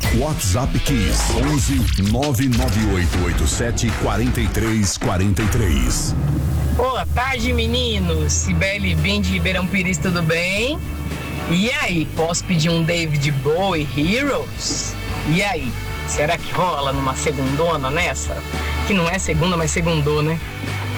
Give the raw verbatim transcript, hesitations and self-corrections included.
WhatsApp Kiss onze nove nove oito oito sete quatro três quatro três. Boa tarde, meninos. Cibele Bim de Ribeirão Pires, tudo bem? E aí, posso pedir um David Bowie Heroes? E aí, será que rola numa segundona nessa? Que não é segunda, mas segundou, né?